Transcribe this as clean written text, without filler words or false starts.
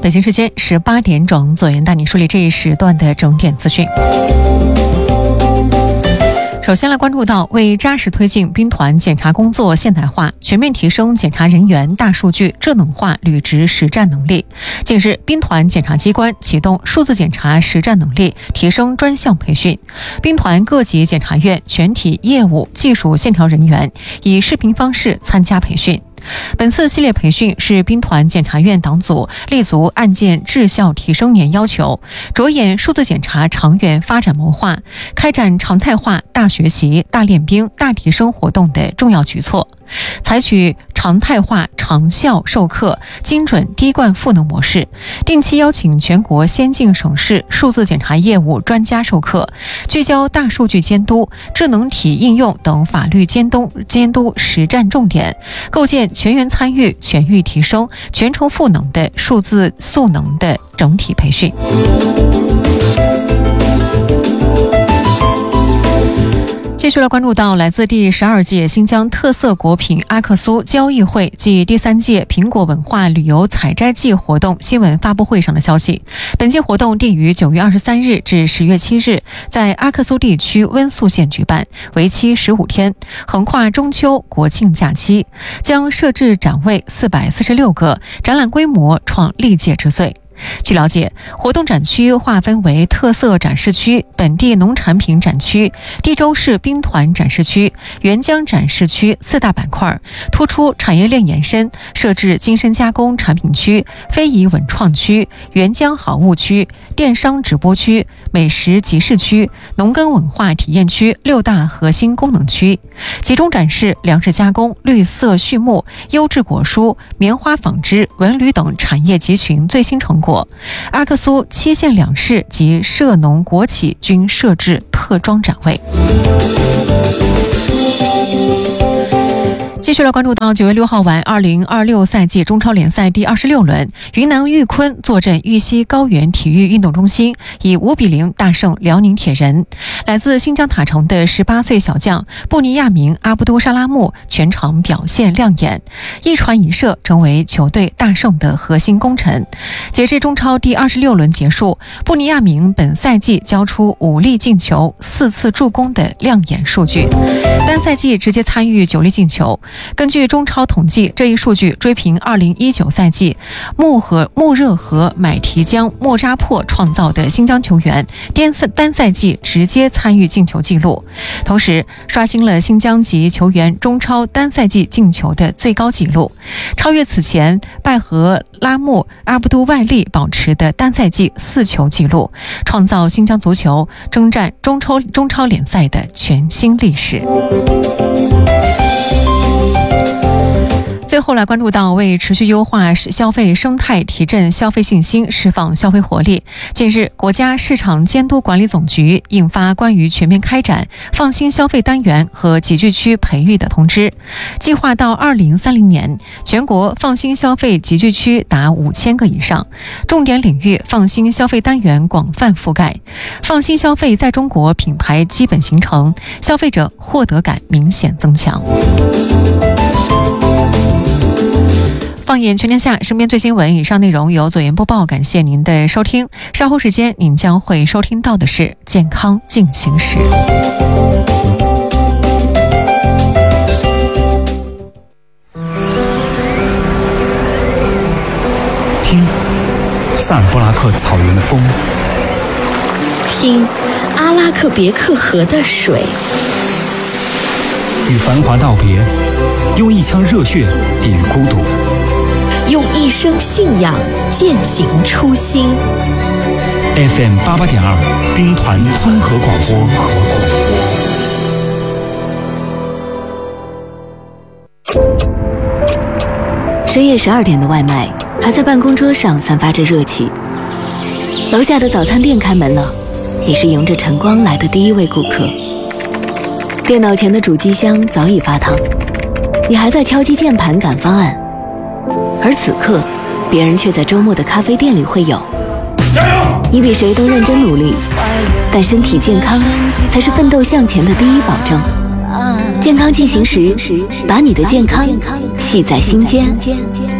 北京时间18点整，左岩带你梳理这一时段的重点资讯。首先来关注到，为扎实推进兵团检查工作现代化，全面提升检查人员大数据智能化履职实战能力，近日，兵团检察机关启动数字检查实战能力提升专项培训，兵团各级检察院全体业务技术线条人员以视频方式参加培训。本次系列培训是兵团检察院党组立足案件质效提升年要求，着眼数字检查长远发展谋划，开展常态化大学习、大练兵、大提升活动的重要举措，采取常态化长效授课、精准滴灌赋能模式，定期邀请全国先进省市数字检查业务专家授课，聚焦大数据监督、智能体应用等法律监督实战重点，构建全员参与、全域提升、全程赋能的数字速能的整体培训。继续来关注到来自第12届新疆特色果品阿克苏交易会暨第3届苹果文化旅游采摘季活动新闻发布会上的消息。本届活动定于9月23日至10月7日在阿克苏地区温宿县举办，为期15天，横跨中秋、国庆假期，将设置展位446个，展览规模创历届之最。据了解，活动展区划分为特色展示区、本地农产品展区、地州市兵团展示区、沅江展示区4大板块，突出产业链延伸，设置精深加工产品区、非遗文创区、沅江好物区、电商直播区、美食集市区、农耕文化体验区6大核心功能区，集中展示粮食加工、绿色畜牧、优质果蔬、棉花纺织、文旅等产业集群最新成果。阿克苏7县2市及涉农国企均设置特装展位。继续来关注到9月6号晚2026赛季中超联赛第26轮，云南玉坤坐镇玉溪高原体育运动中心，以5-0大胜辽宁铁人。来自新疆塔城的18岁小将布尼亚明·阿卜杜沙拉木全场表现亮眼，一传一射成为球队大胜的核心功臣。截至中超第26轮结束，布尼亚明本赛季交出5粒进球、4次助攻的亮眼数据，单赛季直接参与9粒进球。根据中超统计，这一数据追平2019赛季穆热和买提江、莫扎珀创造的新疆球员单赛季直接参与进球纪录，同时刷新了新疆籍球员中超单赛季进球的最高纪录，超越此前拜和拉木阿卜杜外利保持的单赛季4球纪录，创造新疆足球征战中超联赛的全新历史。最后来关注到，为持续优化消费生态、提振消费信心、释放消费活力，近日国家市场监督管理总局印发关于全面开展放心消费单元和集聚区培育的通知，计划到2030年全国放心消费集聚区达5000个以上，重点领域放心消费单元广泛覆盖，放心消费在中国品牌基本形成，消费者获得感明显增强。放眼全天下，身边最新闻。以上内容由左岩播报，感谢您的收听。稍后时间您将会收听到的是健康进行时。 听萨尔布拉克草原的风， 听阿拉克别克河的水， 与繁华道别，用一腔热血抵御孤独， 用一生信仰践行初心。 FM 88.2兵团综合广播。 深夜12点的外卖还在办公桌上散发着热气，楼下的早餐店开门了，你是迎着晨光来的第一位顾客。电脑前的主机箱早已发烫，你还在敲击键盘赶方案，而此刻别人却在周末的咖啡店里会友。你比谁都认真努力，但身体健康才是奋斗向前的第一保证。健康进行时，把你的健康系在心间。